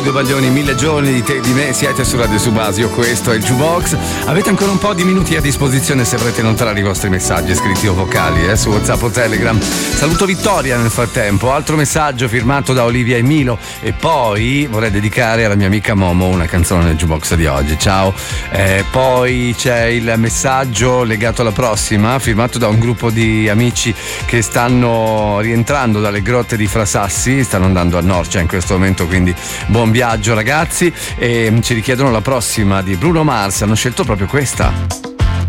Due Baglioni, 1000 giorni di te e di me, siete su Radio Subasio, questo è il Jukebox. Avete ancora un po' di minuti a disposizione se volete inoltrare i vostri messaggi scritti o vocali su WhatsApp o Telegram. Saluto Vittoria nel frattempo, altro messaggio firmato da Olivia e Milo, e poi vorrei dedicare alla mia amica Momo una canzone nel Jukebox di oggi. Ciao. Poi c'è il messaggio legato alla prossima, firmato da un gruppo di amici che stanno rientrando dalle grotte di Frasassi, stanno andando a Norcia in questo momento, quindi buon viaggio ragazzi, e ci richiedono la prossima di Bruno Mars, hanno scelto proprio questa.